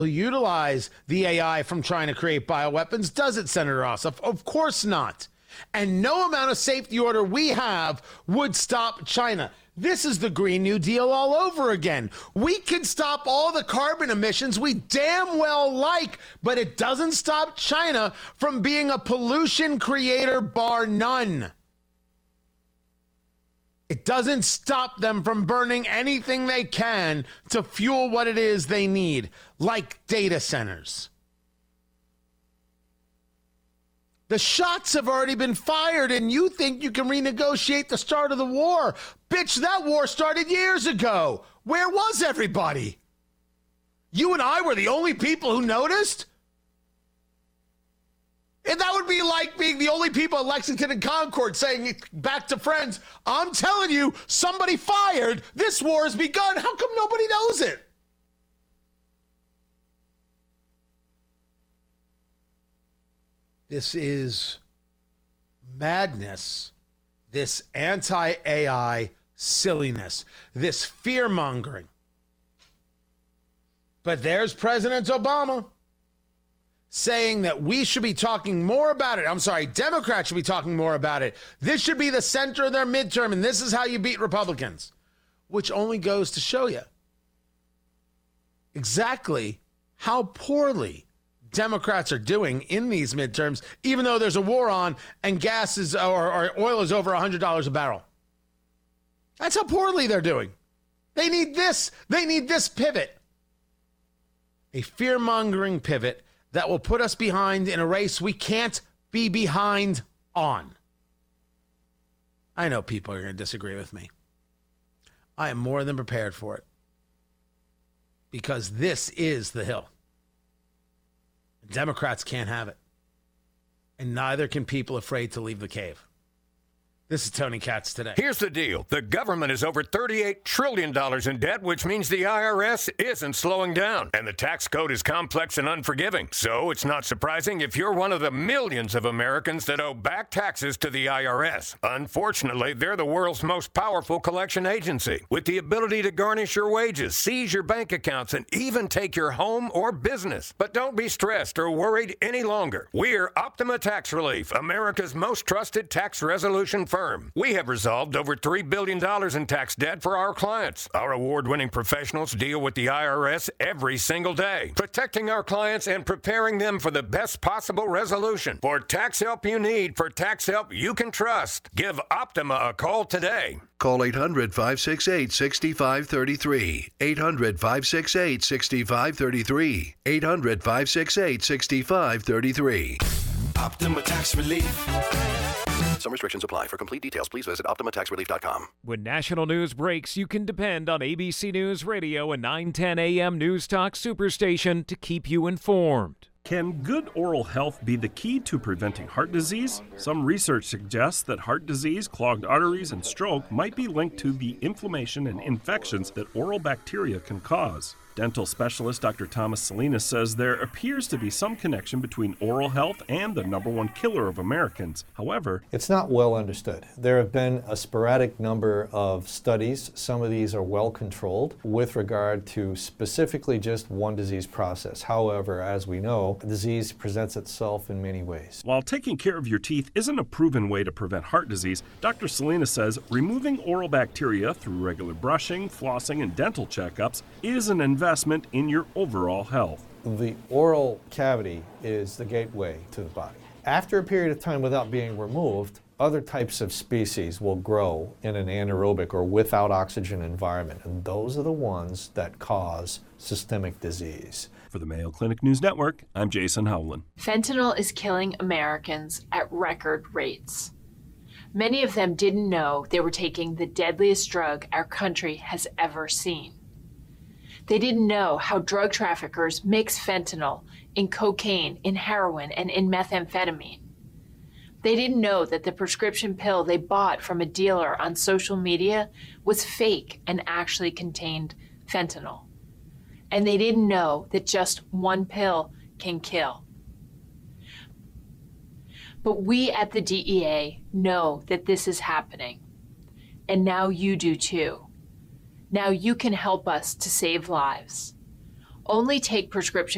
utilize the AI from trying to create bioweapons, does it, Senator Ossoff? Of course not. And no amount of safety order we have would stop China. This is the Green New Deal all over again. We can stop all the carbon emissions we damn well like, but it doesn't stop China from being a pollution creator bar none. It doesn't stop them from burning anything they can to fuel what it is they need, like data centers. The shots have already been fired, and you think you can renegotiate the start of the war. Bitch, that war started years ago. Where was everybody? You and I were the only people who noticed? And that would be like being the only people at Lexington and Concord saying back to friends, I'm telling you, somebody fired. This war has begun. How come nobody knows it? This is madness, this anti-AI silliness, this fear-mongering. But there's President Obama saying that we should be talking more about it. I'm sorry, Democrats should be talking more about it. This should be the center of their midterm, and this is how you beat Republicans, which only goes to show you exactly how poorly Democrats are doing in these midterms, even though there's a war on and gas is or oil is over $100 a barrel. That's how poorly they're doing. They need this. They need this pivot. A fear-mongering pivot that will put us behind in a race we can't be behind on. I know people are going to disagree with me. I am more than prepared for it. Because this is the hill. Democrats can't have it. And neither can people afraid to leave the cave. This is Tony Katz today. Here's the deal. The government is over $38 trillion in debt, which means the IRS isn't slowing down. And the tax code is complex and unforgiving. So it's not surprising if you're one of the millions of Americans that owe back taxes to the IRS. Unfortunately, they're the world's most powerful collection agency, with the ability to garnish your wages, seize your bank accounts, and even take your home or business. But don't be stressed or worried any longer. We're Optima Tax Relief, America's most trusted tax resolution firm. We have resolved over $3 billion in tax debt for our clients. Our award-winning professionals deal with the IRS every single day, protecting our clients and preparing them for the best possible resolution. For tax help you need, for tax help you can trust, give Optima a call today. Call 800-568-6533. 800-568-6533. 800-568-6533. Optima Tax Relief. Some restrictions apply. For complete details, please visit OptimaTaxRelief.com. When national news breaks, you can depend on ABC News Radio and 910 AM News Talk Superstation to keep you informed. Can good oral health be the key to preventing heart disease? Some research suggests that heart disease, clogged arteries, and stroke might be linked to the inflammation and infections that oral bacteria can cause. Dental specialist Dr. Thomas Salinas says there appears to be some connection between oral health and the #1 killer of Americans. However, it's not well understood. There have been a sporadic number of studies. Some of these are well controlled with regard to specifically just one disease process. However, as we know, disease presents itself in many ways. While taking care of your teeth isn't a proven way to prevent heart disease, Dr. Salinas says removing oral bacteria through regular brushing, flossing, and dental checkups is an investment in your overall health. The oral cavity is the gateway to the body. After a period of time without being removed, other types of species will grow in an anaerobic or without oxygen environment, and those are the ones that cause systemic disease. For the Mayo Clinic News Network, I'm Jason Howland. Fentanyl is killing Americans at record rates. Many of them didn't know they were taking the deadliest drug our country has ever seen. They didn't know how drug traffickers mix fentanyl in cocaine, in heroin, and in methamphetamine. They didn't know that the prescription pill they bought from a dealer on social media was fake and actually contained fentanyl. And they didn't know that just one pill can kill. But we at the DEA know that this is happening. And now you do too. Now you can help us to save lives. Only take prescription